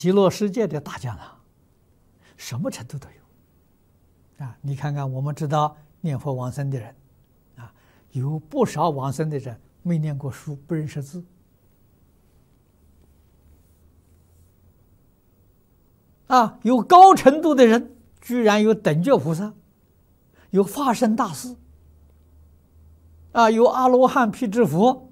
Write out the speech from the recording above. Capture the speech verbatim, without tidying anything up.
极乐世界的大讲堂，什么程度都有啊！你看看，我们知道念佛往生的人啊，有不少往生的人没念过书，不认识字啊，有高程度的人，居然有等觉菩萨，有化身大士啊，有阿罗汉、辟支佛。